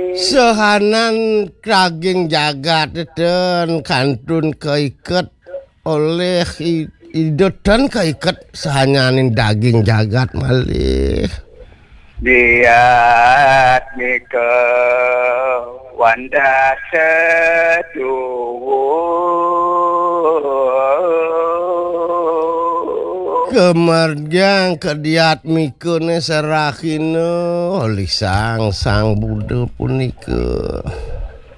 Sehanan kraging jagat dan kantun keiket oleh idot dan keiket sehanyanin daging jagat malih. Biat mika wanda setuwu Kemarjang kediat mikune serahine oleh sang Buddha punika.